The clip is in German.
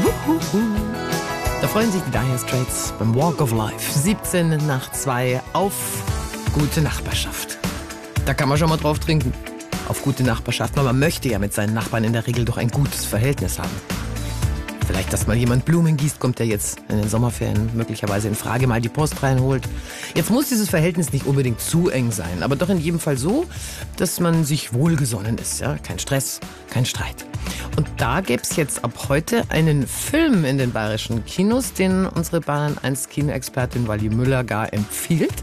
Da freuen sich die Dire Straits beim Walk of Life. 1:17 auf gute Nachbarschaft. Da kann man schon mal drauf trinken. Auf gute Nachbarschaft, weil man möchte ja mit seinen Nachbarn in der Regel doch ein gutes Verhältnis haben. Vielleicht, dass mal jemand Blumen gießt, kommt ja jetzt in den Sommerferien möglicherweise in Frage, mal die Post reinholt. Jetzt muss dieses Verhältnis nicht unbedingt zu eng sein, aber doch in jedem Fall so, dass man sich wohlgesonnen ist. Ja? Kein Stress, kein Streit. Und da gäbe es jetzt ab heute einen Film in den bayerischen Kinos, den unsere Bayern 1 Kinoexpertin Wally Müller gar empfiehlt.